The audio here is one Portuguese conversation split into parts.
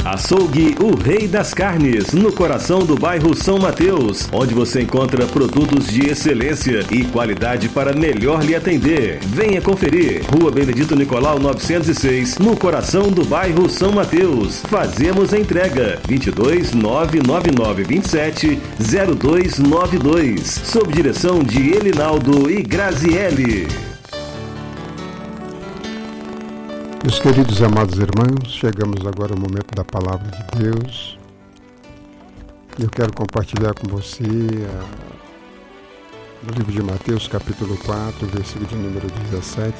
Açougue O Rei das Carnes, no coração do bairro São Mateus, onde você encontra produtos de excelência e qualidade para melhor lhe atender. Venha conferir. Rua Benedito Nicolau 906, no coração do bairro São Mateus. Fazemos a entrega 22 999 27 0292, sob direção de Elinaldo e Graziele. Meus queridos e amados irmãos, chegamos agora ao momento da Palavra de Deus. Eu quero compartilhar com você no livro de Mateus, capítulo 4, versículo de número 17,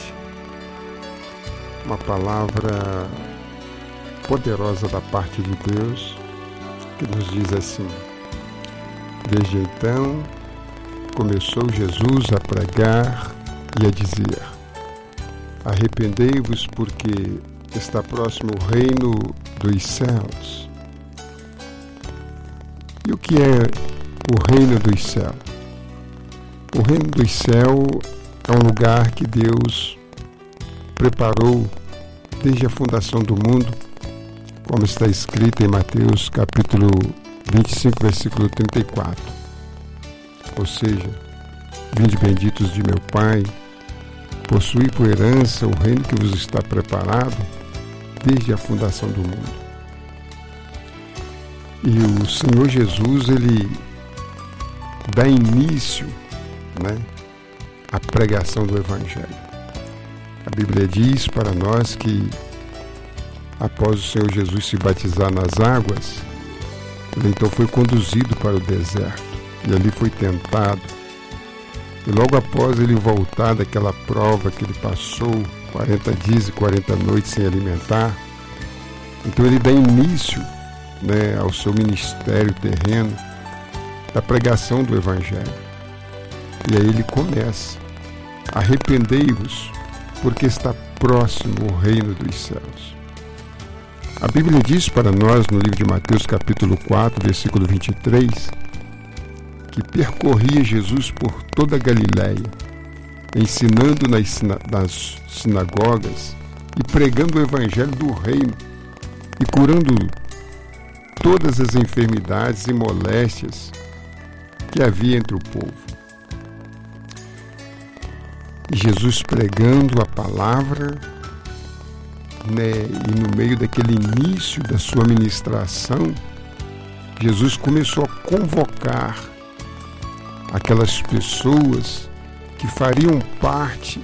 uma palavra poderosa da parte de Deus, que nos diz assim: desde então, começou Jesus a pregar e a dizer: arrependei-vos, porque está próximo o reino dos céus. E o que é o reino dos céus? O reino dos céus é um lugar que Deus preparou desde a fundação do mundo, como está escrito em Mateus capítulo 25, versículo 34. Ou seja, vinde benditos de meu Pai, possuí por herança o reino que vos está preparado desde a fundação do mundo. E o Senhor Jesus, Ele dá início, à pregação do Evangelho. A Bíblia diz para nós que após o Senhor Jesus se batizar nas águas, Ele então foi conduzido para o deserto e ali foi tentado. E logo após ele voltar daquela prova que ele passou 40 dias e 40 noites sem alimentar, então ele dá início ao seu ministério terreno da pregação do Evangelho. E aí ele começa: arrependei-vos, porque está próximo o reino dos céus. A Bíblia diz para nós no livro de Mateus capítulo 4, versículo 23, que percorria Jesus por toda a Galiléia, ensinando nas sinagogas e pregando o Evangelho do reino e curando todas as enfermidades e moléstias que havia entre o povo. E Jesus pregando a palavra, e no meio daquele início da sua ministração, Jesus começou a convocar aquelas pessoas que fariam parte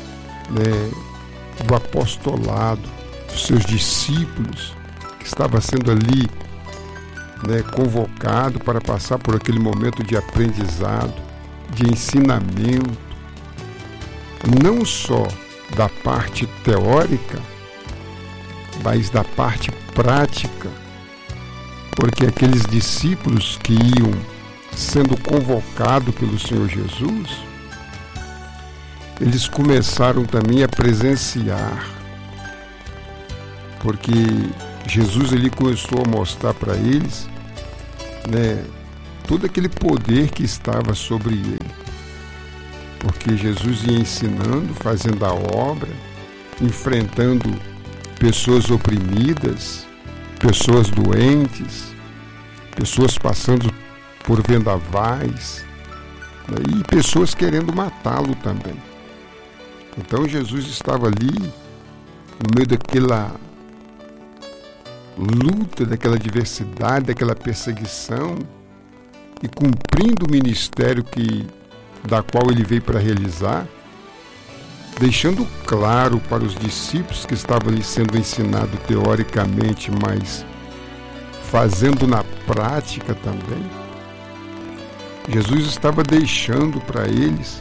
do apostolado, dos seus discípulos, que estava sendo ali convocado para passar por aquele momento de aprendizado, de ensinamento, não só da parte teórica, mas da parte prática, porque aqueles discípulos que iam sendo convocados pelo Senhor Jesus, eles começaram também a presenciar, porque Jesus ele começou a mostrar para eles todo aquele poder que estava sobre ele, porque Jesus ia ensinando, fazendo a obra, enfrentando pessoas oprimidas, pessoas doentes, pessoas passando por vendavais, e pessoas querendo matá-lo também. Então Jesus estava ali no meio daquela luta, daquela adversidade, daquela perseguição, e cumprindo o ministério da qual ele veio para realizar, deixando claro para os discípulos que estavam ali sendo ensinados teoricamente, mas fazendo na prática também. Jesus estava deixando para eles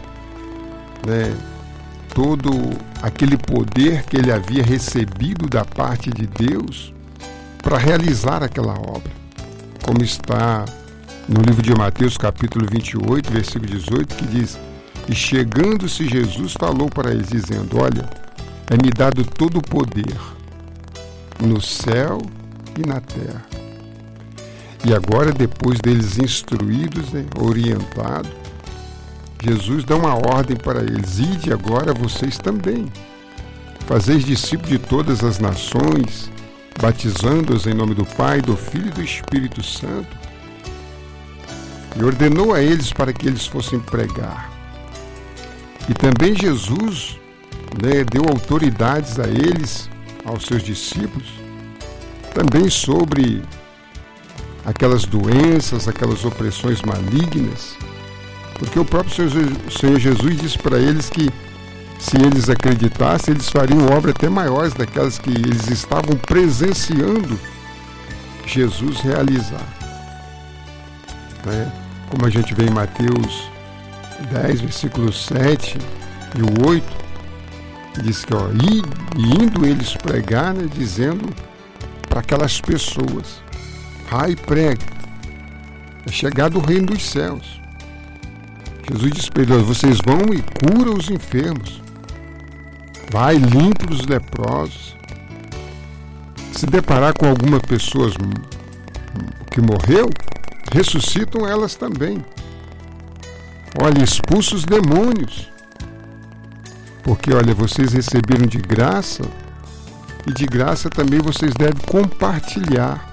todo aquele poder que ele havia recebido da parte de Deus para realizar aquela obra, como está no livro de Mateus capítulo 28, versículo 18, que diz: e chegando-se Jesus falou para eles, dizendo: olha, é-me dado todo o poder no céu e na terra. E agora, depois deles instruídos, orientados, Jesus dá uma ordem para eles: ide agora vocês também, fazeis discípulos de todas as nações, batizando-os em nome do Pai, do Filho e do Espírito Santo, e ordenou a eles para que eles fossem pregar. E também Jesus, deu autoridades a eles, aos seus discípulos, também sobre aquelas doenças, aquelas opressões malignas, porque o próprio Senhor Jesus disse para eles que se eles acreditassem, eles fariam obras até maiores daquelas que eles estavam presenciando Jesus realizar. Como a gente vê em Mateus 10, versículo 7 e o 8, diz que, indo eles pregar, dizendo para aquelas pessoas: vai e prega, é chegado o reino dos céus. Jesus disse para eles: vocês vão e curam os enfermos, vai, limpa os leprosos. Se deparar com alguma pessoa que morreu, ressuscitam elas também. Olha, expulsa os demônios, porque, vocês receberam de graça, e de graça também vocês devem compartilhar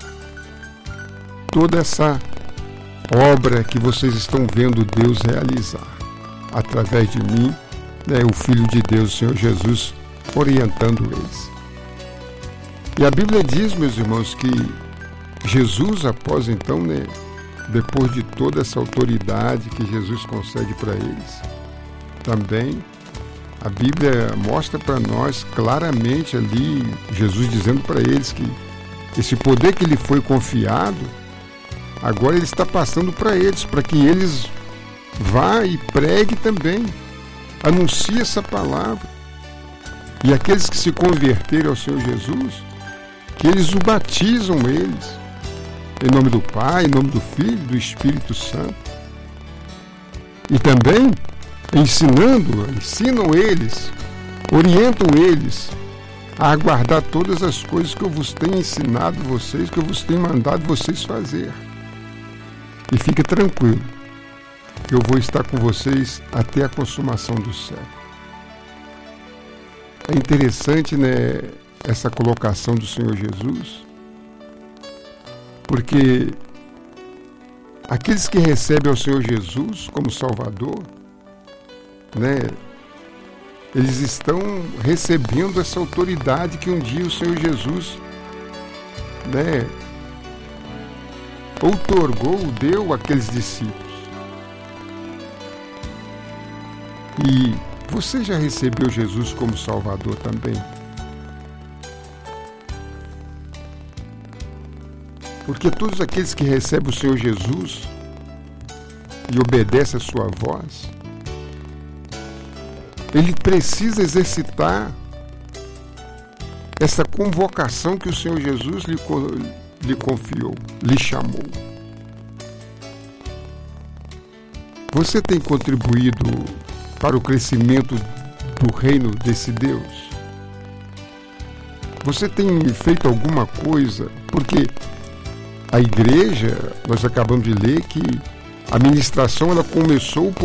toda essa obra que vocês estão vendo Deus realizar através de mim, o Filho de Deus, o Senhor Jesus, orientando eles. E a Bíblia diz, meus irmãos, que Jesus, após então, depois de toda essa autoridade que Jesus concede para eles, também a Bíblia mostra para nós claramente ali, Jesus dizendo para eles que esse poder que lhe foi confiado, agora ele está passando para eles, para que eles vá e pregue também, anuncie essa palavra. E aqueles que se converterem ao Senhor Jesus, que eles o batizam eles, em nome do Pai, em nome do Filho, do Espírito Santo. E também ensinam eles, orientam eles a aguardar todas as coisas que eu vos tenho ensinado vocês, que eu vos tenho mandado vocês fazer. E fique tranquilo, que eu vou estar com vocês até a consumação do século. É interessante, essa colocação do Senhor Jesus, porque aqueles que recebem ao Senhor Jesus como Salvador, eles estão recebendo essa autoridade que um dia o Senhor Jesus, outorgou, deu àqueles discípulos. E você já recebeu Jesus como Salvador também? Porque todos aqueles que recebem o Senhor Jesus e obedecem a sua voz, ele precisa exercitar essa convocação que o Senhor Jesus lhe confiou, lhe chamou. Você tem contribuído para o crescimento do reino desse Deus? Você tem feito alguma coisa? Porque a igreja, nós acabamos de ler que a ministração ela começou